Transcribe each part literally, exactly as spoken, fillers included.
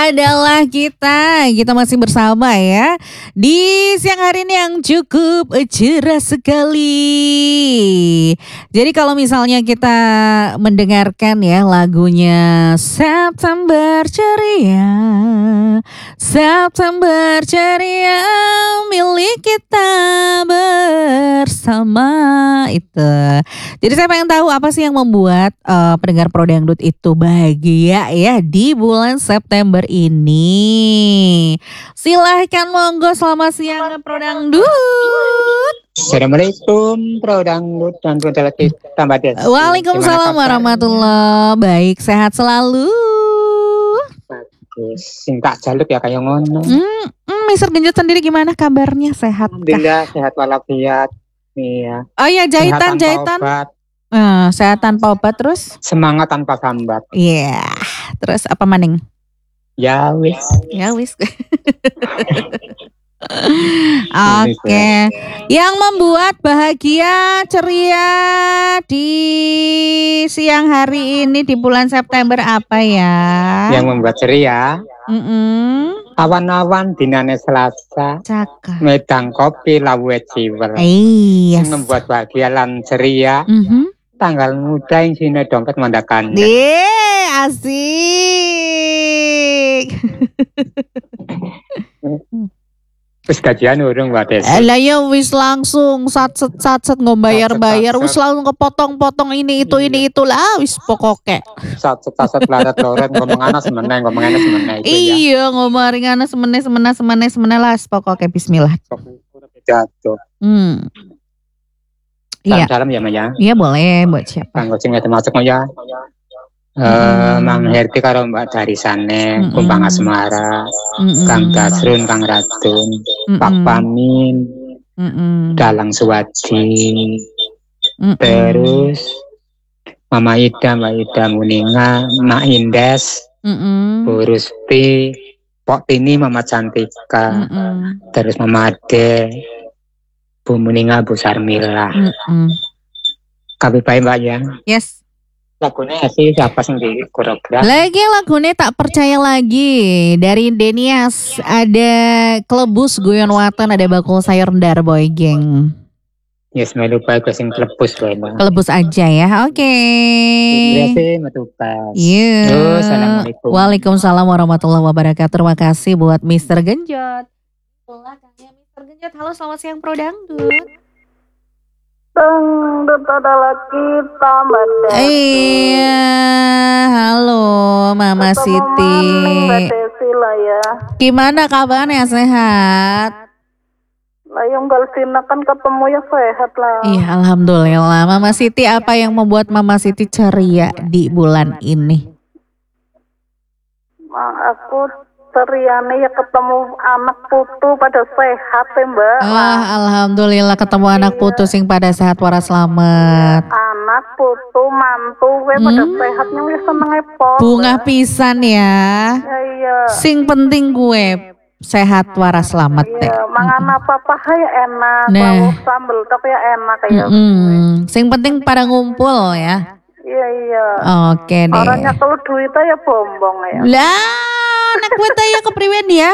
adalah kita. Kita masih bersama ya di siang hari ini yang cukup cerah sekali. Jadi kalau misalnya kita mendengarkan ya lagunya September Ceria, September Ceria milik kita bersama itu. Jadi saya pengen tahu apa sih yang membuat uh, pendengar Pro Dangdut itu bahagia ya di bulan September ini. Silahkan monggo, selamat siang Pro Dangdut. Assalamualaikum Pro Dangdut dan Budaya kita Mbak Desi. Waalaikumsalam warahmatullahi. Baik, sehat selalu. Bagus, sing tak jaluk ya kayak ngono. Hmm, hmm, Mister Genjot sendiri gimana kabarnya, sehat kah? Alhamdulillah sehat walafiat. Iya. Oh iya, jahitan sehat jahitan. Obat. Uh, sehat tanpa obat terus? Semangat tanpa gambar. Iya. Yeah. Terus apa maning? Ya wis. Ya wis. Oke. Okay. Yang membuat bahagia ceria di siang hari ini di bulan September apa ya? Yang membuat ceria. Mm-mm. Awan-awan dinane Selasa. Caka. Medang kopi lawe ciwer. Iya. Yang membuat bahagia lan ceria. Mm-hmm. Tanggal muda yang sini dompet mandakan. Deh, asik. Wis gajian urung Mbak Desi. Eh lah ya wis langsung satset satset ngombayar-bayar wis langsung kepotong-potong ini itu ini itu lah wis pokoknya. Satset satset larat loret ngomong anas meneh ngomong anas meneh itu ya. Iya ngomong anas meneh semena semena semena lah pokoknya bismillah. Jatuh. Hmm. Iya. Dalam ya Maya. Iya boleh buat siapa? Kanggo sing termasuk ya. Eh uh, Mang Herti karo Mbak Darisane, Kumpang Asmara, mm-mm. Kang Dasrun, Kang Ratun, mm-mm. Pak Pamin, mm-mm. Dalang Suwadi, mm-mm. Terus Mama Ida, Mbak Ida Muninga, Mak Indes, mm-mm. Bu Rusti, Pok Tini, Mama Cantika, mm-mm. Terus Mama Ade, Bu Muninga, Bu Sarmila. Mm-mm. Kabeh bae Mbak ya. Yes. Lagunya sih siapa sih di koreografi? Lagi lagunya tak percaya lagi dari Denias, ada Klebus Guyon Waton, ada Bakul Sayur Ndar Boy Geng. Yes, melu bae sing klebus kowe. Klebus aja ya. Oke. Okay. Terima kasih, Iya. Yeah. Assalamualaikum. Waalaikumsalam warahmatullahi wabarakatuh. Terima kasih buat Mister Genjot. Itulah kayaknya Mister Genjot. Halo, selamat siang Pro Dangdut. Dangdut adalah kita Mbak Desi. Iya, halo Mama Ketemu Siti. Mbak Desi lah ya. Gimana kabarnya, sehat? Lah yang Galvina kan ketemu ya sehat lah. Iya, alhamdulillah. Mama Siti, apa yang membuat Mama Siti ceria di bulan ini? Ma, aku ceriane ya ketemu anak putu pada sehat ya Mbak. Ah, alhamdulillah ketemu iya. Anak putu sing pada sehat waras selamat. Anak putu mantu we hmm. pada sehatnya wis seneng epon. Bunga ya. Pisan ya. Ya iya. Sing penting gue sehat waras selamat teh. Iya, mangan apa-apa ya enak. Nah. Lalu sambel tapi ya enak ya. Mm-hmm. Sing penting pada ngumpul ya. Iya iya. Oke deh. Orangnya kalau duitnya ya bombong ya. Lah, anak gue tanya kepriwen ya.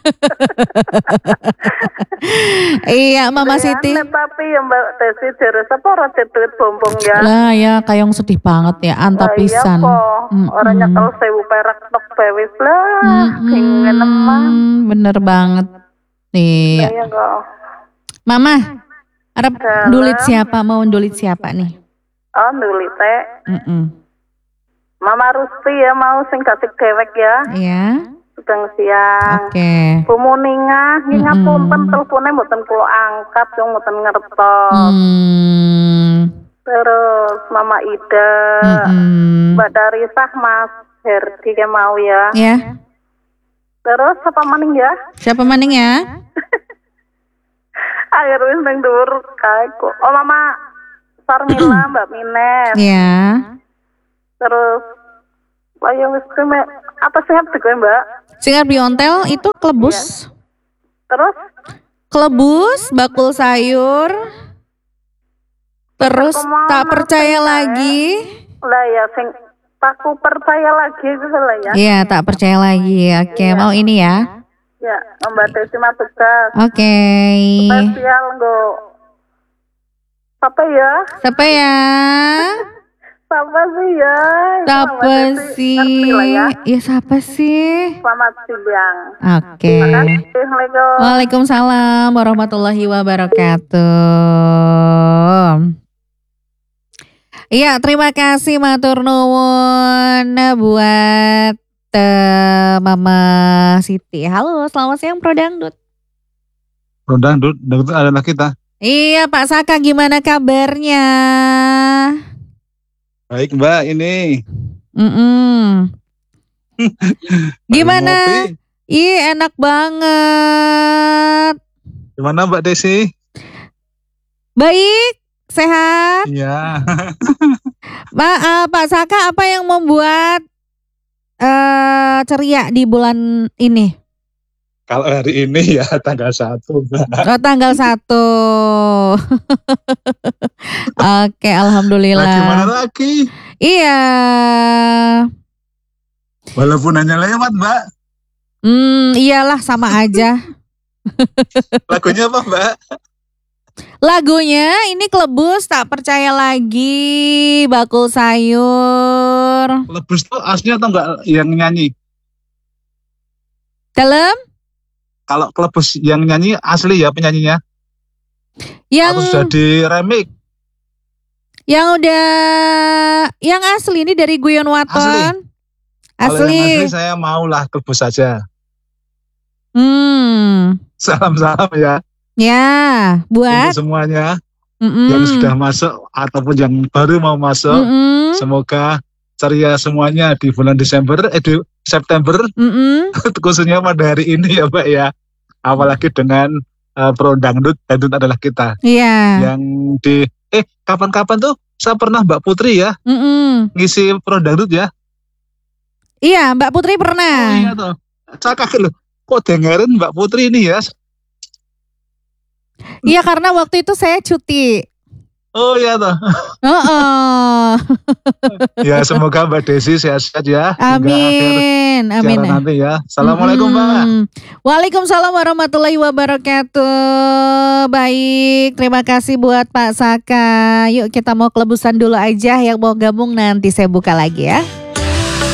Iya, Mama Siti. Tapi ya Mbak Desi jare sapa ora duit bombong ya. Lah ya, kayong sedih banget ya, anta pisan. Iya kok. Orangnya kalau sewu perak tok bewis lah. Kingen emang. Bener banget. Iya. Iya kok. Mama, harap dulit siapa? Mau dulit siapa nih? Oh, nulis teh. Mm-mm. Mama Rusti ya mau sing kasih dewek ya. Iya. Sedang siang. Oke. Okay. Bu Muninga, ngingat punten teleponnya mboten kula angkat, yang mboten ngertos. Mm. Terus Mama Ida, Mm-mm. Mbak Darisah, Mas Herdi ya mau ya. Iya. Yeah. Terus siapa maning ya? Siapa maning ya? Akhir wis nang dhuwur kae kok. Oh Mama Sarmila, Mbak Mines. Iya. Yeah. Terus ayo wis kene apa sih gue Mbak? Singar Biontel itu Klebus. Yeah. Terus Klebus, Bakul Sayur. Terus tak percaya lagi. Lah ya sing Takku percaya lagi itu lah ya. Iya, tak percaya lagi. Oke, Iya. mau ini ya. Ya, Mbak Desi Matugas. Oke. Spesial nggo. Apa ya? Siapa ya? Siapa sih ya? Siapa Mbak Desi sih? ngerti lah ya. Ya siapa sih? Selamat siang. Oke. Makasih. Assalamualaikum. Waalaikumsalam warahmatullahi wabarakatuh. Iya, terima kasih matur nuwun buat uh, Mama Siti. Halo, selamat siang Pro Dangdut. Pro Dangdut, Dangdut adalah kita. Iya, Pak Saka, gimana kabarnya? Baik Mbak, ini. Mm-mm. Gimana? Ih, enak banget. Gimana Mbak Desi? Baik, sehat. Iya. Pak, uh, Pak Saka, apa yang membuat uh, ceria di bulan ini? Kalau hari ini ya tanggal satu Mbak. Oh, tanggal satu. Oke, alhamdulillah. Nah, gimana lagi? Iya. Walaupun hanya lewat Mbak. Hmm, iyalah sama aja. Lagunya apa Mbak? Lagunya ini Klebus, tak percaya lagi, bakul sayur. Klebus itu aslinya atau enggak yang nyanyi? Dalam? Kalau Klebus yang nyanyi asli ya penyanyinya? Yang atau sudah di remix? Yang udah, yang asli ini dari Guyon Waton. Asli. Asli. Kalau yang asli saya maulah Klebus saja. Hmm. Salam-salam ya. Ya, buat untuk semuanya mm-mm. yang sudah masuk ataupun yang baru mau masuk, mm-mm. semoga ceria semuanya di bulan Desember, eh di September, khususnya pada hari ini ya Mbak ya. Apalagi dengan uh, Pro Dangdut, Dangdut adalah kita. Iya. Yang di, eh kapan-kapan tuh saya pernah Mbak Putri ya, mm-mm. ngisi Pro Dangdut ya. Iya, Mbak Putri pernah. Oh iya tuh, saya kaget loh, kok dengerin Mbak Putri ini ya. Iya, karena waktu itu saya cuti. Oh iya toh. Uh-uh. Ya semoga Mbak Desi sehat-sehat ya. Amin. Amin. Nanti ya. Assalamualaikum hmm. Mbak. Waalaikumsalam warahmatullahi wabarakatuh. Baik, terima kasih buat Pak Saka. Yuk kita mau kelebusan dulu aja, yang mau gabung nanti saya buka lagi ya.